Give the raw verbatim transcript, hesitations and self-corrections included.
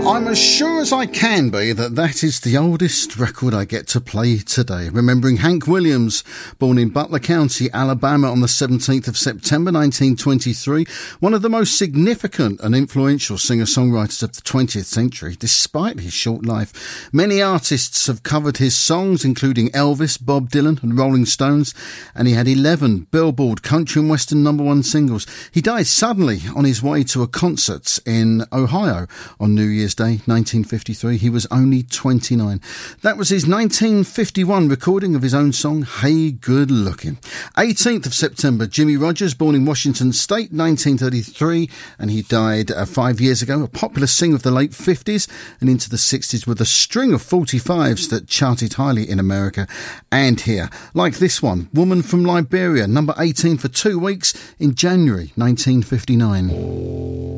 I'm as sure as I can be that that is the oldest record I get to play today. Remembering Hank Williams, born in Butler County, Alabama on the seventeenth of September nineteen twenty-three, one of the most significant and influential singer-songwriters of the twentieth century, despite his short life. Many artists have covered his songs, including Elvis, Bob Dylan and Rolling Stones, and he had eleven Billboard country and western number one singles. He died suddenly on his way to a concert in Ohio on New Year's Day nineteen fifty-three. He was only twenty-nine. That was his nineteen fifty-one recording of his own song, Hey Good Looking. eighteenth of September, Jimmie Rodgers, born in Washington State, nineteen thirty-three, and he died uh, five years ago. A popular singer of the late fifties and into the sixties with a string of forty-fives that charted highly in America and here. Like this one, Woman from Liberia, number eighteen for two weeks in January nineteen fifty-nine.